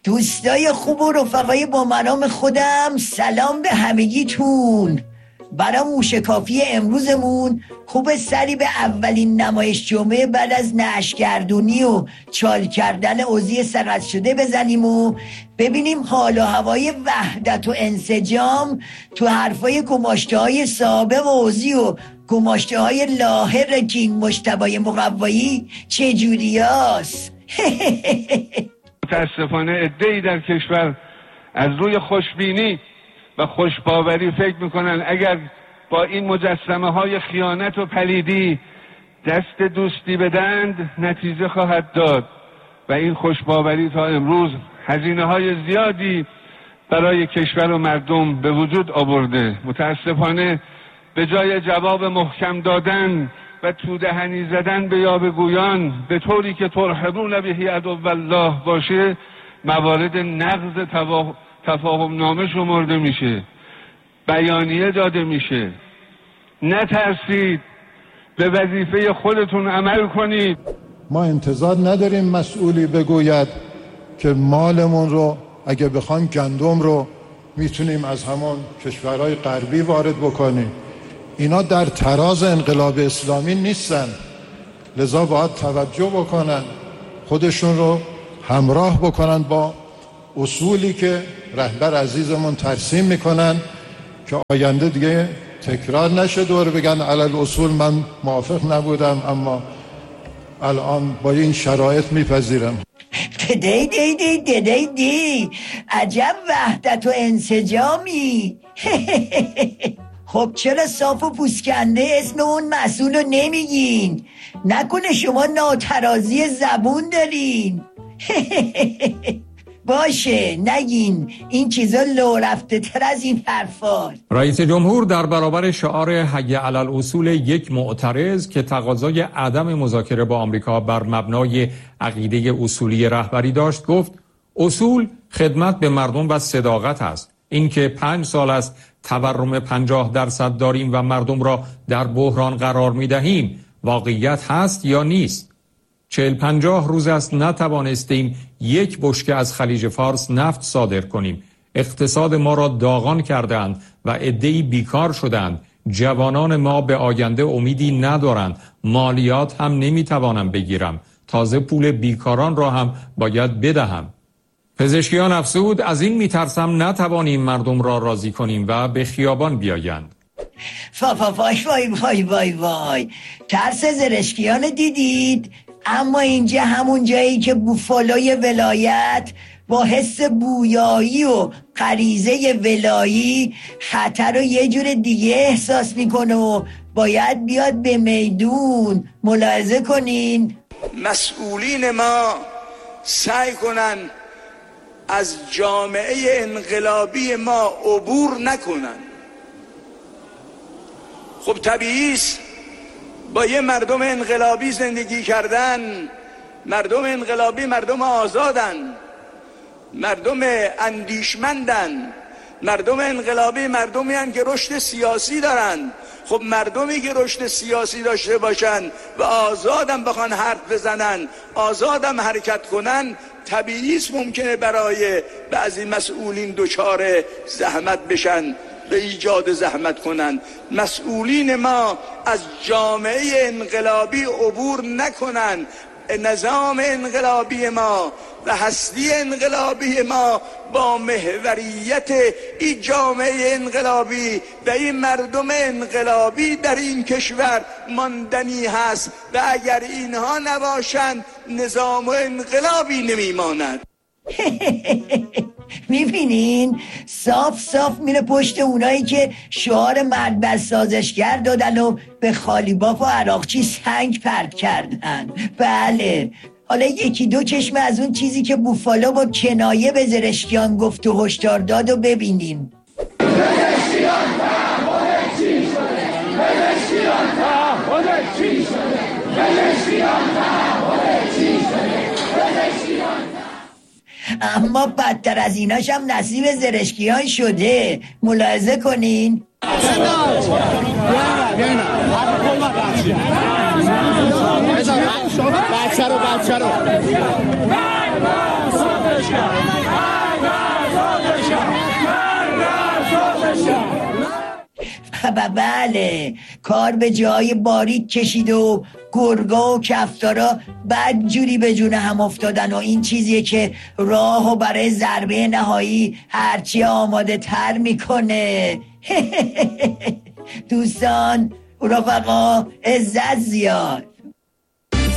دوستای خوب و رفقای با مرام خودم، سلام به همگیتون. برای موشکافی امروزمون خوب سری به اولین نمایش جمعه بعد از نعشگردونی و چال کردن عضوی سقط شده بزنیم و ببینیم حال و هوای وحدت و انسجام تو حرفای گماشته های سابق و عضوی و گماشته های لاحق کینگ مجتبی مقوایی چجوری هست؟ متاسفانه عده‌ای در کشور از روی خوشبینی و خوشباوری فکر میکنن اگر با این مجسمه های خیانت و پلیدی دست دوستی بدند نتیجه خواهد داد و این خوشباوری تا امروز هزینه های زیادی برای کشور و مردم به وجود آورده. متاسفانه به جای جواب محکم دادن و تودهنی زدن به یاوه‌گویان به طوری که ترحمون به عدو الله باشه، موارد نقض تفاهم نامه شمرده میشه، بیانیه داده میشه. نترسید، به وظیفه خودتون عمل کنید. ما انتظار نداریم مسئولی بگوید که مالمون رو اگه بخوایم گندم رو میتونیم از همون کشورهای غربی وارد بکنیم. اینا در تراز انقلاب اسلامی نیستن، لذا باید توجه بکنن، خودشون رو همراه بکنن با اصولی که رهبر عزیزمون ترسیم میکنن که آینده دیگه تکرار نشه دور بگن علل اصول من موافق نبودم اما الان با این شرایط میپذیرم. دی عجب وحدت و انسجامی. خب چرا صاف و پوسکنده اسم اون مسئول رو نمیگین؟ نکنه شما ناترازی زبون دارین؟ باشه نگین، این چیزا لو رفته تر از این حرفات. رئیس جمهور در برابر شعار حی علی الاصول یک معترض که تقاضای عدم مذاکره با آمریکا بر مبنای عقیده اصولی رهبری داشت گفت اصول خدمت به مردم و صداقت است. اینکه 5 سال است تورم 50% داریم و مردم را در بحران قرار می‌دهیم واقعیت هست یا نیست؟ 40-50 روز است نتوانستیم یک بشکه از خلیج فارس نفت صادر کنیم. اقتصاد ما را داغان کردند و عده‌ای بیکار شدند. جوانان ما به آینده امیدی ندارند. مالیات هم نمیتوانم بگیرم. تازه پول بیکاران را هم باید بدهم. پزشکیان افزود از این میترسم نتوانیم مردم را راضی کنیم و به خیابان بیایند. وای ترس زرشکیان دیدید؟ اما اینجا همون جایی که بوفالوی ولایت با حس بویایی و غریزه ولایی خطر رو یه جور دیگه احساس میکنه و باید بیاد به میدون. ملاحظه کنین مسئولین ما سعی کنن از جامعه انقلابی ما عبور نکنن. خب طبیعی است با یه مردم انقلابی زندگی کردن. مردم انقلابی مردم آزادن، مردم اندیشمندن. مردم انقلابی مردمی هستند که رشد سیاسی دارن. خب مردمی که رشد سیاسی داشته باشن و آزادم بخوان حرف بزنن، آزادم حرکت کنن، طبیعی است ممکنه برای بعضی مسئولین دچار زحمت بشن، به ایجاد زحمت کنن. مسئولین ما از جامعه انقلابی عبور نکنن. نظام انقلابی ما و هستی انقلابی ما با محوریت این جامعه انقلابی و این مردم انقلابی در این کشور ماندنی هست و اگر اینها نباشند نظام انقلابی نمیماند. میبینین صاف میره پشت اونایی که شعار مرد بس سازشگر دادن و به خالیباف و عراقچی سنگ پرت کردن. بله حالا یکی دو چشم از اون چیزی که بوفالو با کنایه به زرشکیان گفت و هشدار داد و ببینیم. زرشکیان تعهد چی شده؟ زرشکیان تعهد چی شده؟ زرشکیان تعهد چی شده؟ اما بدتر از ایناش هم نصیب زرشکیان شده. ملاحظه کنین بچه رو بله، کار به جای باریک کشید و گرگا و کفتارا بدجوری به جون هم افتادن و این چیزیه که راهو برای ضربه نهایی هرچی آماده تر میکنه. دوستان، رفقا، عزت زیاد.